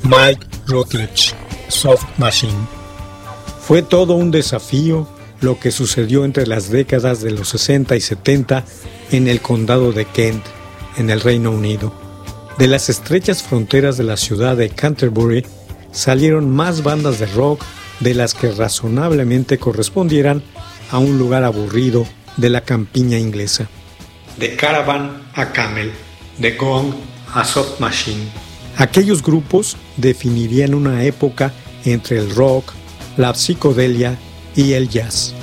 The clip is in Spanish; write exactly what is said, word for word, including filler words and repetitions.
Mike Rutledge, Soft Machine. Fue todo un desafío lo que sucedió entre las décadas de los sesenta y setenta en el condado de Kent, en el Reino Unido. De las estrechas fronteras de la ciudad de Canterbury salieron más bandas de rock de las que razonablemente correspondieran a un lugar aburrido de la campiña inglesa. De Caravan a Camel, de Gong a Soft Machine. Aquellos grupos definirían una época entre el rock, la psicodelia y el jazz.